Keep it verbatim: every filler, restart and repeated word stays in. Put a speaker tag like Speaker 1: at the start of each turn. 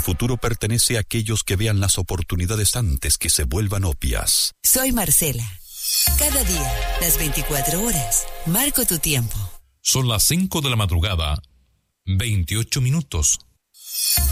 Speaker 1: El futuro pertenece a aquellos que vean las oportunidades antes que se vuelvan obvias.
Speaker 2: Soy Marcela. Cada día, las veinticuatro horas, marco tu tiempo.
Speaker 3: Son las cinco de la madrugada, veintiocho minutos.